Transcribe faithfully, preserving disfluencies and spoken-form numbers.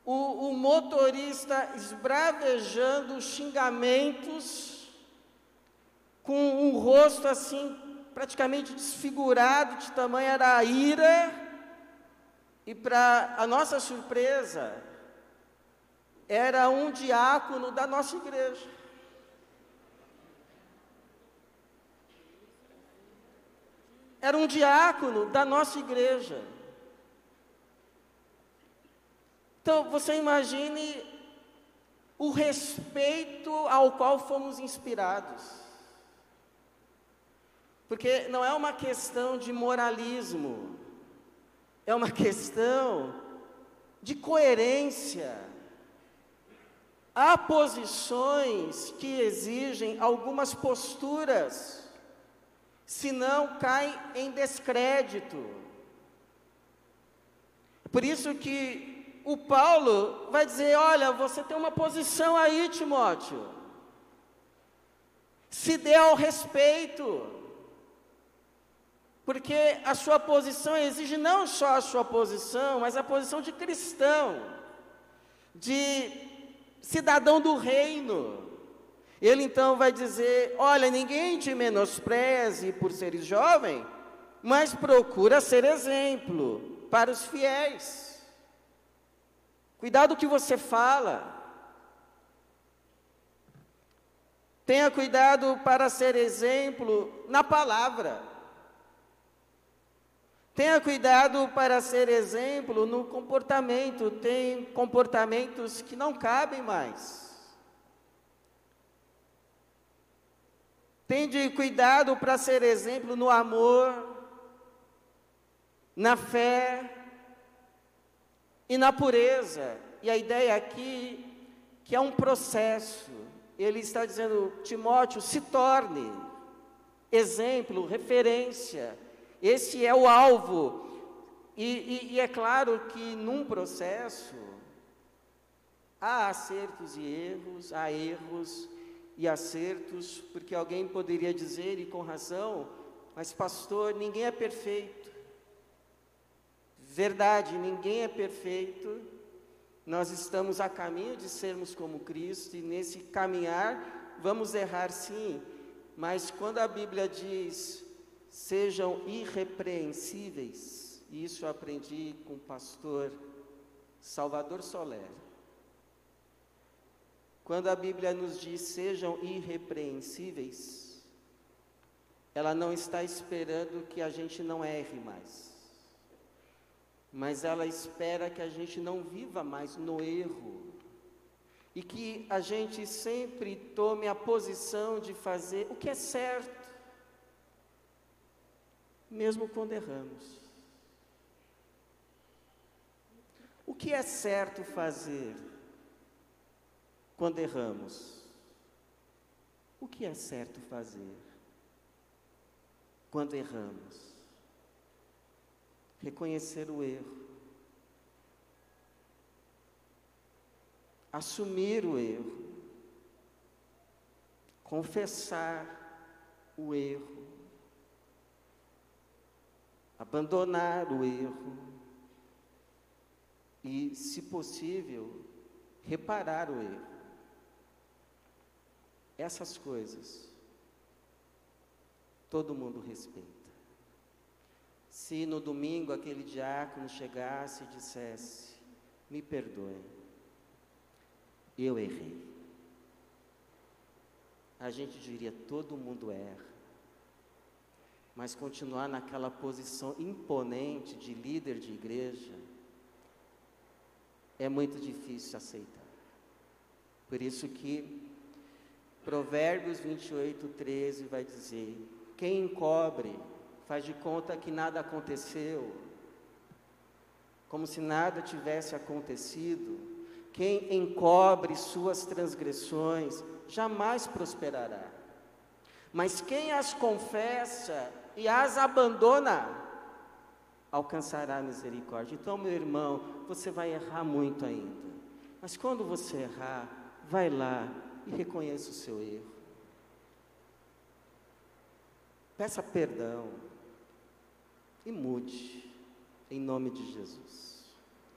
o, o motorista esbravejando xingamentos, com um rosto assim, praticamente desfigurado, de tamanha era a ira, e para a nossa surpresa, era um diácono da nossa igreja. Era um diácono da nossa igreja. Então, você imagine o respeito ao qual fomos inspirados. Porque não é uma questão de moralismo, é uma questão de coerência. Há posições que exigem algumas posturas, senão cai em descrédito. Por isso que o Paulo vai dizer, olha, você tem uma posição aí, Timóteo, se dê ao respeito, porque a sua posição exige não só a sua posição, mas a posição de cristão, de cidadão do reino. Ele então vai dizer, olha, ninguém te menospreze por seres jovem, mas procura ser exemplo para os fiéis. Cuidado o que você fala. Tenha cuidado para ser exemplo na palavra. Tenha cuidado para ser exemplo no comportamento. Tem comportamentos que não cabem mais. Tende cuidado para ser exemplo no amor, na fé e na pureza. E a ideia aqui, que é um processo. Ele está dizendo, Timóteo, se torne exemplo, referência. Esse é o alvo. E, e, e é claro que num processo, há acertos e erros, há erros e acertos, porque alguém poderia dizer, e com razão, mas pastor, ninguém é perfeito. Verdade, ninguém é perfeito. Nós estamos a caminho de sermos como Cristo, e nesse caminhar vamos errar sim, mas quando a Bíblia diz, sejam irrepreensíveis, e isso eu aprendi com o pastor Salvador Soler. Quando a Bíblia nos diz, sejam irrepreensíveis, ela não está esperando que a gente não erre mais, mas ela espera que a gente não viva mais no erro, e que a gente sempre tome a posição de fazer o que é certo, mesmo quando erramos. O que é certo fazer quando erramos? O que é certo fazer quando erramos? Reconhecer o erro, assumir o erro, confessar o erro, abandonar o erro e, se possível, reparar o erro. Essas coisas todo mundo respeita. Se no domingo aquele diácono chegasse e dissesse, me perdoe, eu errei, a gente diria, todo mundo erra, mas continuar naquela posição imponente de líder de igreja, é muito difícil aceitar. Por isso que Provérbios vinte e oito, treze vai dizer, quem encobre, faz de conta que nada aconteceu, como se nada tivesse acontecido. Quem encobre suas transgressões, jamais prosperará. Mas quem as confessa e as abandona, alcançará a misericórdia. Então, meu irmão, você vai errar muito ainda. Mas quando você errar, vai lá e reconheça o seu erro. Peça perdão e mude, em nome de Jesus.